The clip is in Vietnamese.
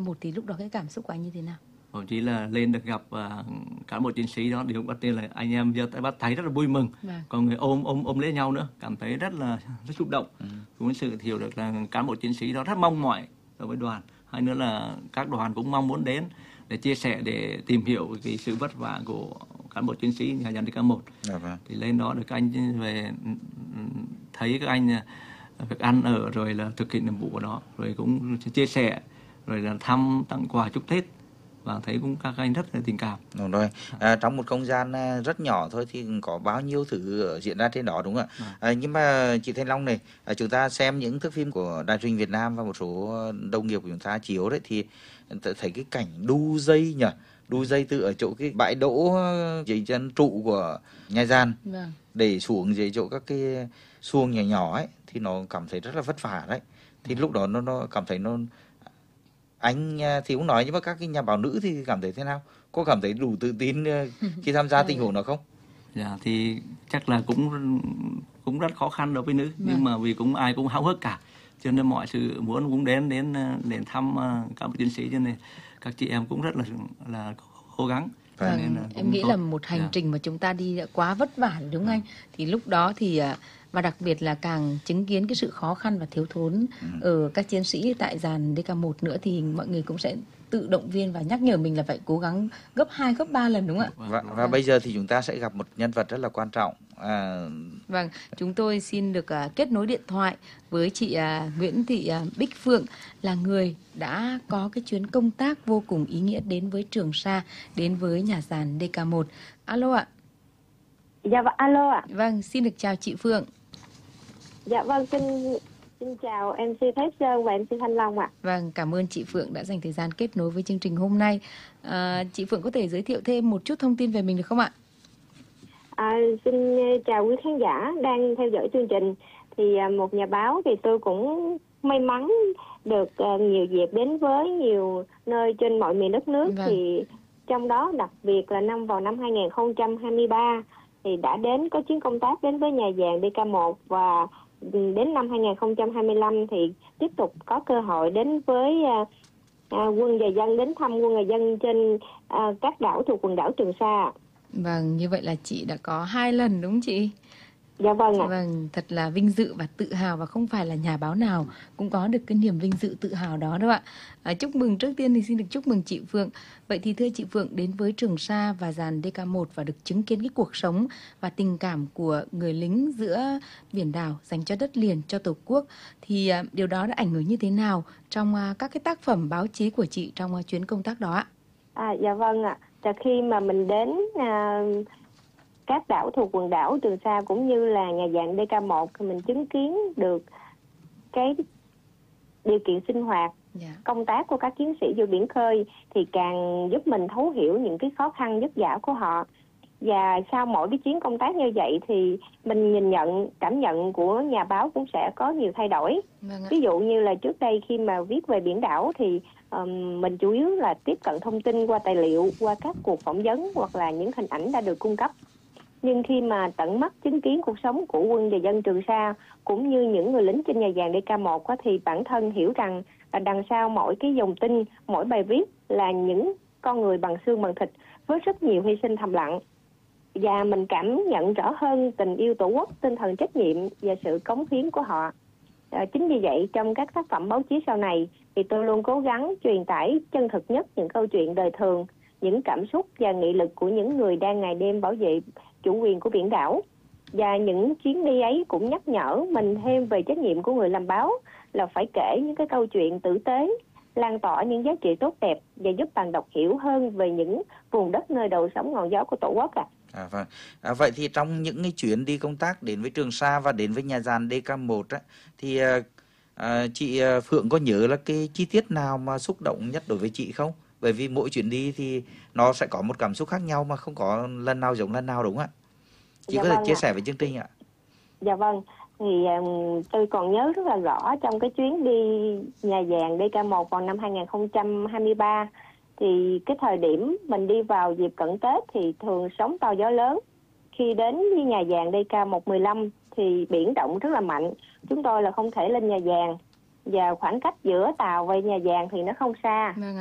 DK1 thì lúc đó cái cảm xúc của anh như thế nào? Chỉ là lên được gặp cán bộ chiến sĩ đó, điều đầu tiên là anh em giơ tay bắt thấy rất là vui mừng. Còn người ôm lấy nhau nữa, cảm thấy rất xúc động. Cũng sự hiểu được là cán bộ chiến sĩ đó rất mong mỏi đối với đoàn. Hay nữa là các đoàn cũng mong muốn đến để chia sẻ, để tìm hiểu cái sự vất vả của cán bộ chiến sĩ nhà giàn DK1. Thì lên đó được các anh về thấy các anh việc ăn ở rồi là thực hiện nhiệm vụ của nó, rồi cũng chia sẻ, rồi là thăm tặng quà chúc Tết, và thấy cũng các anh rất là tình cảm. Đúng rồi. Trong một không gian rất nhỏ thôi thì có bao nhiêu thứ diễn ra trên đó, đúng không ạ? Nhưng mà chị Thanh Long này, chúng ta xem những thước phim của Đài truyền hình Việt Nam và một số đồng nghiệp của chúng ta chiếu đấy, thì thấy cái cảnh đu dây nhỉ, đu dây từ ở chỗ cái bãi đỗ dưới chân trụ của nhà gian để xuống dưới chỗ các cái xuồng nhỏ nhỏ ấy, thì nó cảm thấy rất là vất vả đấy. Thì lúc đó nó cảm thấy anh thì cũng nói, nhưng mà các cái nhà báo nữ thì cảm thấy thế nào? Có cảm thấy đủ tự tin khi tham gia tình huống đó không? Dạ thì chắc là cũng rất khó khăn đối với nữ, nhưng mà vì ai cũng háo hức cả, cho nên mọi sự muốn cũng đến thăm các bộ chiến sĩ, cho nên các chị em cũng rất là cố gắng. Em nghĩ là một hành trình mà chúng ta đi đã quá vất vả đúng không anh? Thì lúc đó thì và đặc biệt là càng chứng kiến cái sự khó khăn và thiếu thốn ở các chiến sĩ tại giàn DK1 nữa, thì mọi người cũng sẽ tự động viên và nhắc nhở mình là phải cố gắng gấp 2, gấp 3 lần, đúng không ạ? Và bây giờ thì chúng ta sẽ gặp một nhân vật rất là quan trọng. Vâng, chúng tôi xin được kết nối điện thoại với chị Nguyễn Thị Bích Phượng, là người đã có cái chuyến công tác vô cùng ý nghĩa đến với Trường Sa, đến với nhà giàn DK1. Alo ạ. Dạ vâng, alo ạ. Vâng, xin được chào chị Phượng. Dạ vâng, xin chào MC Thế Sơn và MC Thanh Long ạ. Vâng, cảm ơn chị Phượng đã dành thời gian kết nối với chương trình hôm nay. Chị Phượng có thể giới thiệu thêm một chút thông tin về mình được không ạ? Xin chào quý khán giả đang theo dõi chương trình. Thì một nhà báo thì tôi cũng may mắn được nhiều dịp đến với nhiều nơi trên mọi miền đất nước. Thì trong đó đặc biệt là vào năm 2023 thì đã có chuyến công tác đến với nhà giàn DK1, và đến năm 2025 thì tiếp tục có cơ hội đến với quân và dân, đến thăm quân và dân trên các đảo thuộc quần đảo Trường Sa. Vâng, như vậy là chị đã có 2 lần đúng không chị? Dạ vâng ạ. Vâng, thật là vinh dự và tự hào, và không phải là nhà báo nào cũng có được cái niềm vinh dự tự hào đó đâu ạ. Chúc mừng, trước tiên thì xin được chúc mừng chị Phượng. Vậy thì thưa chị Phượng, đến với Trường Sa và giàn DK1 và được chứng kiến cái cuộc sống và tình cảm của người lính giữa biển đảo dành cho đất liền, cho Tổ quốc, thì điều đó đã ảnh hưởng như thế nào trong các cái tác phẩm báo chí của chị trong chuyến công tác đó ạ? Dạ vâng ạ. Khi mà mình đến các đảo thuộc quần đảo Trường Sa cũng như là nhà giàn DK1 thì mình chứng kiến được cái điều kiện sinh hoạt, công tác của các chiến sĩ dưới biển khơi, thì càng giúp mình thấu hiểu những cái khó khăn vất vả của họ. Và sau mỗi cái chuyến công tác như vậy thì mình cảm nhận của nhà báo cũng sẽ có nhiều thay đổi. Ví dụ như là trước đây khi mà viết về biển đảo thì mình chủ yếu là tiếp cận thông tin qua tài liệu, qua các cuộc phỏng vấn hoặc là những hình ảnh đã được cung cấp. Nhưng khi mà tận mắt chứng kiến cuộc sống của quân và dân Trường Sa cũng như những người lính trên nhà giàn DK1 thì bản thân hiểu rằng là đằng sau mỗi cái dòng tin, mỗi bài viết là những con người bằng xương bằng thịt với rất nhiều hy sinh thầm lặng. Và mình cảm nhận rõ hơn tình yêu Tổ quốc, tinh thần trách nhiệm và sự cống hiến của họ. Chính vì vậy trong các tác phẩm báo chí sau này thì tôi luôn cố gắng truyền tải chân thực nhất những câu chuyện đời thường, những cảm xúc và nghị lực của những người đang ngày đêm bảo vệ chủ quyền của biển đảo. Và những chuyến đi ấy cũng nhắc nhở mình thêm về trách nhiệm của người làm báo là phải kể những cái câu chuyện tử tế, lan tỏa những giá trị tốt đẹp và giúp bạn đọc hiểu hơn về những vùng đất nơi đầu sóng ngọn gió của Tổ quốc Vâng. Vậy thì trong những cái chuyến đi công tác đến với Trường Sa và đến với nhà giàn DK1 thì chị Phượng có nhớ là cái chi tiết nào mà xúc động nhất đối với chị không? Bởi vì mỗi chuyến đi thì nó sẽ có một cảm xúc khác nhau mà không có lần nào giống lần nào, đúng không ạ? Chị có thể chia sẻ với chương trình ạ? Dạ vâng. Thì tôi còn nhớ rất là rõ trong cái chuyến đi nhà giàn DK1 vào năm 2023 thì cái thời điểm mình đi vào dịp cận Tết thì thường sóng to gió lớn. Khi đến với nhà giàn DK115 thì biển động rất là mạnh. Chúng tôi là không thể lên nhà giàn, và khoảng cách giữa tàu và nhà giàn thì nó không xa.